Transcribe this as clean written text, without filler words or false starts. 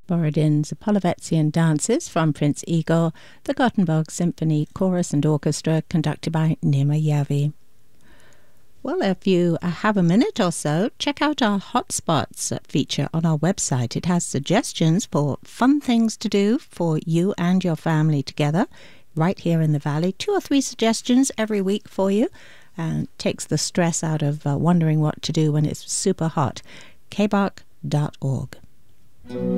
Borodin's Polovetzian Dances from Prince Igor, the Gothenburg Symphony Chorus and Orchestra, conducted by Nima Yavi. Well, if you have a minute or so, check out our Hotspots feature on our website. It has suggestions for fun things to do for you and your family together right here in the Valley. 2 or 3 suggestions every week for you, and takes the stress out of wondering what to do when it's super hot. kbark.org.